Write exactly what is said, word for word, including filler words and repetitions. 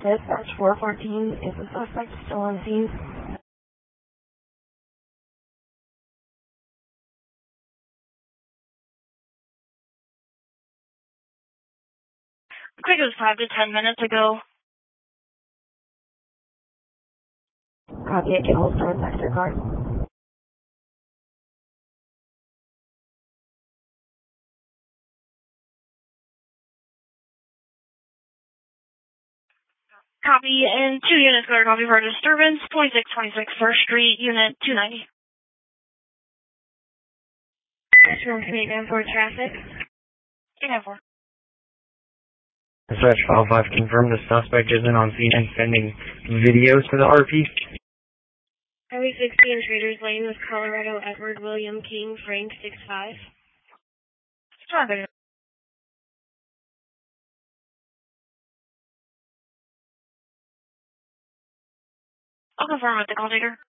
Dispatch four fourteen, is the suspect still on scene? I think it was five to ten minutes ago. Copy it, get hold of the card. Copy, and two units clear copy for disturbance, twenty-six twenty-six First Street, Unit two ninety. From eight nine four traffic. eight nine four. Dispatch file five, confirm the suspect isn't on scene and sending videos to the R P. Highway sixteen, Traders Lane with Colorado, Edward William King, Frank, six five. Traffic. I'll confirm with the call taker.